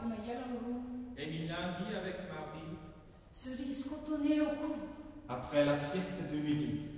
Et lundi avec mardi. Cerise cotonnée au cou. Après la sieste du midi.